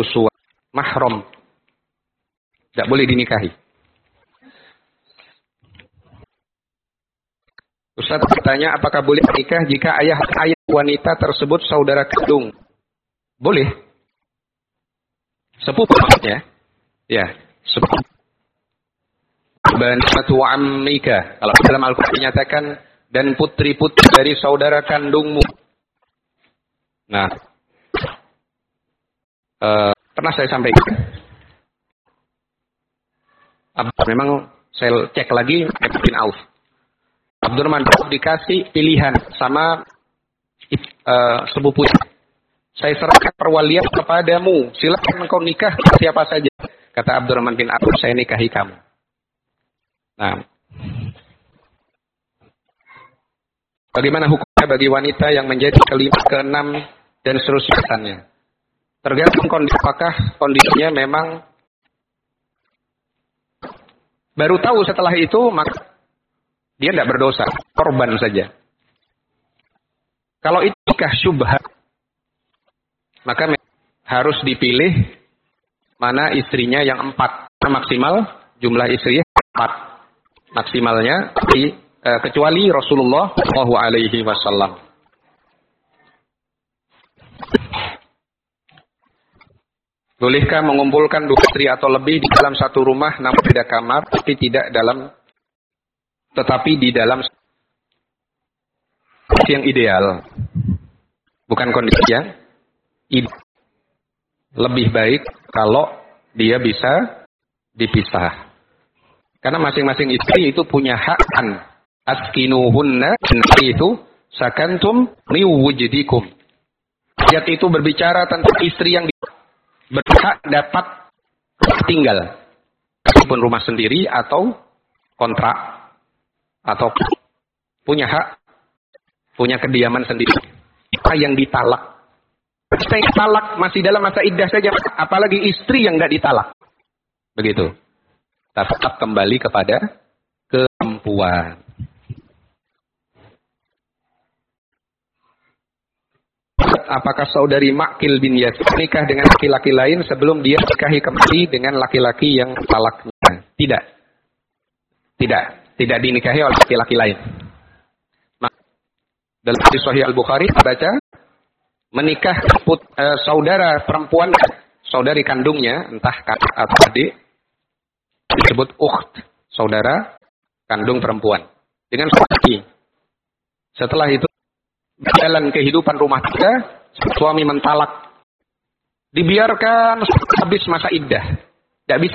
Uswa mahram. Tidak boleh dinikahi. Ustaz bertanya, apakah boleh menikah jika ayah wanita tersebut saudara kandung? Boleh. Sepupu maksudnya. Ya, sepupu. Banatu ammika. Kalau dalam Al-Quran dinyatakan, dan putri-putri dari saudara kandungmu. Nah, pernah saya sampaikan. Memang saya cek lagi bin Auf. Abdurrahman bin Auf dikasih pilihan sama sepupunya. Saya serahkan perwalian kepadamu. Silakan engkau nikah siapa saja. Kata Abdurrahman bin Auf, saya nikahi kamu. Nah, bagaimana hukumnya bagi wanita yang menjadi kelima, keenam, dan seterusnya? Tergantung kondisi. Apakah kondisinya memang baru tahu setelah itu, maka dia tidak berdosa, korban saja. Kalau itu nikah syubhat, maka harus dipilih mana istrinya yang 4. Maksimal jumlah istri 4. Maksimalnya kecuali Rasulullah Shallallahu Alaihi Wasallam. Bolehkah mengumpulkan 2 istri atau lebih di dalam satu rumah namun beda kamar, tetapi di dalam kondisi yang ideal, bukan kondisi yang ideal. Lebih baik kalau dia bisa dipisah. Karena masing-masing istri itu punya hak askinuhunna itu sakantum liwujdikum. Ayat itu berbicara tentang istri yang berhak dapat tinggal, meskipun rumah sendiri atau kontrak, atau punya hak, punya kediaman sendiri. Yang ditalak, istri yang talak masih dalam masa iddah saja, apalagi istri yang tidak ditalak. Begitu. Tetap kembali kepada perempuan. Apakah saudari Ma'qil bin Yasir menikah dengan laki-laki lain sebelum dia nikahi kembali dengan laki-laki yang talaknya? Tidak. Tidak dinikahi oleh laki-laki lain. Dalam hadis Sahih Al-Bukhari baca, menikah saudara perempuan, saudari kandungnya, entah kakak atau adik, disebut ukht, saudara kandung perempuan, dengan laki. Setelah itu jalan kehidupan rumah tangga, suami mentalak, dibiarkan habis masa iddah. Tidak bisa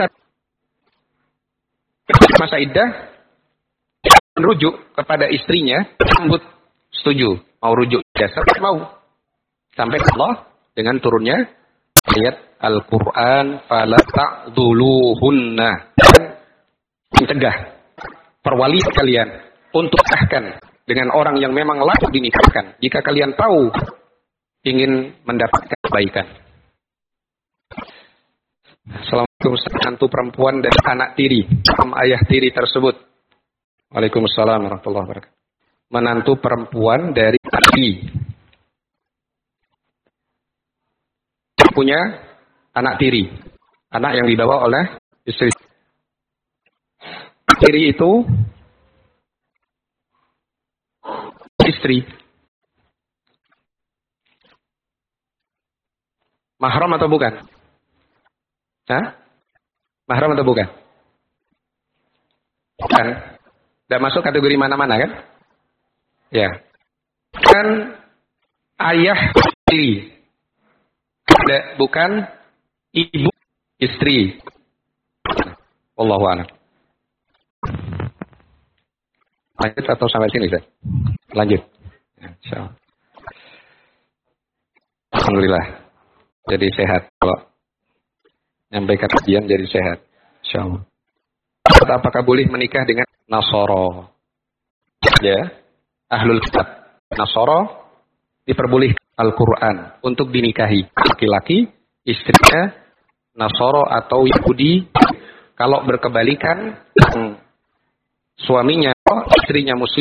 masa iddah, merujuk kepada istrinya, sambut, setuju, mau rujuk jasa, mau. Sampai Allah dengan turunnya ayat Al-Quran, fala ta'dhuluhunna, dan mencegah perwali kalian untuk nikahkan dengan orang yang memang layak dinikahkan jika kalian tahu ingin mendapatkan kebaikan. Assalamualaikum, menantu perempuan dan anak tiri ayah tiri tersebut. Waalaikumsalam warahmatullahi wabarakatuh. Menantu perempuan dari tiri punya anak tiri, anak yang dibawa oleh istri. Tiri itu istri. Mahram atau bukan? Hah? Mahram atau bukan? Bukan. Tidak masuk kategori mana-mana kan? Ya. Kan ayah tiri. Bukan ibu istri. Wallahu a'lam. Lanjut atau sampai sini, Ustaz? Lanjut. Ya, insyaallah. Alhamdulillah. Jadi sehat. Kalau nyampaikan kajian jadi sehat. Insyaallah. Apakah boleh menikah dengan Nasara? Ya. Ahlul kitab. Nasara diperbolehkan Al-Quran untuk dinikahi laki-laki, istrinya Nasara atau Yahudi. Kalau berkebalikan, suaminya istrinya Muslim